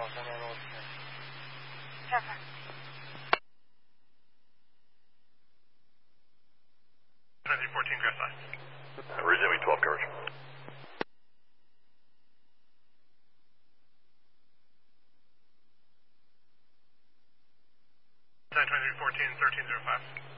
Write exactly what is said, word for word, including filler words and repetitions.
我现在落地。 看看。 Transit fourteen, draft line. Resuming twelve coverage. Transit fourteen, thirteen zero five.